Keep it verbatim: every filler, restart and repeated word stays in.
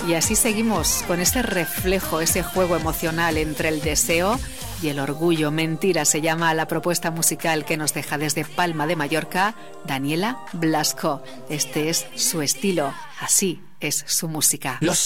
Y así seguimos con ese reflejo, ese juego emocional entre el deseo y el orgullo. Mentira se llama la propuesta musical que nos deja desde Palma de Mallorca Daniela Blasco. Este es su estilo, así es su música. Los